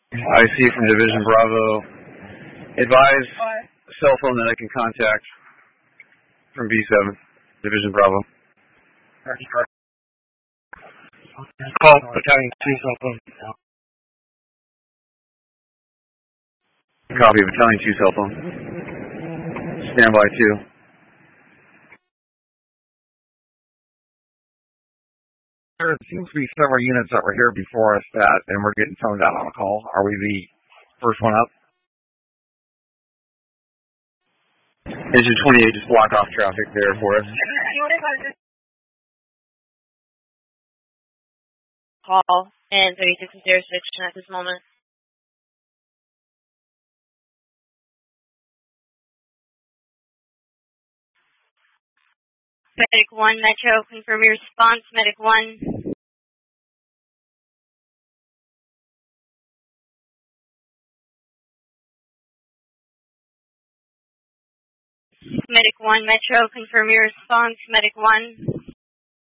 IC from Division Bravo. Advise cell phone that I can contact from B7, Division Bravo. Call Battalion 2 cell phone. Copy, Battalion 2 cell phone. Standby 2. There seems to be several units that were here before us and we're getting toned out on a call. Are we the first one up? Engine 28, just block off traffic there for us. Call and 36 jurisdiction at this moment. Medic 1, Metro, confirm your response. Medic 1. Medic 1, Metro, confirm your response. Medic 1.